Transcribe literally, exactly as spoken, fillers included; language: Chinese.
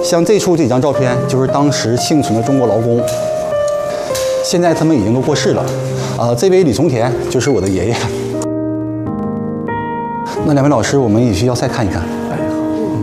像这处这几张照片，就是当时幸存的中国劳工，现在他们已经都过世了。啊、呃，这位李从田就是我的爷爷。那两位老师，我们也去要塞看一看。